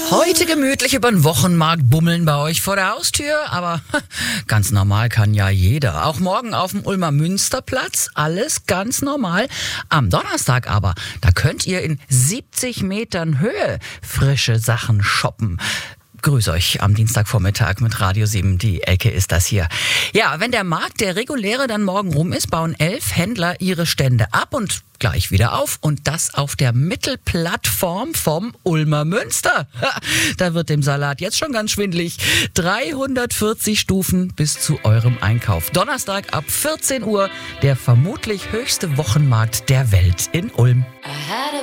Heute gemütlich über den Wochenmarkt bummeln bei euch vor der Haustür, aber ganz normal kann ja jeder. Auch morgen auf dem Ulmer Münsterplatz, alles ganz normal. Am Donnerstag aber, da könnt ihr in 70 Metern Höhe frische Sachen shoppen. Grüß euch am Dienstagvormittag mit Radio 7, die Elke ist das hier. Ja, wenn der Markt, der reguläre, dann morgen rum ist, bauen 11 Händler ihre Stände ab und gleich wieder auf. Und das auf der Mittelplattform vom Ulmer Münster. Da wird dem Salat jetzt schon ganz schwindelig. 340 Stufen bis zu eurem Einkauf. Donnerstag ab 14 Uhr, der vermutlich höchste Wochenmarkt der Welt in Ulm.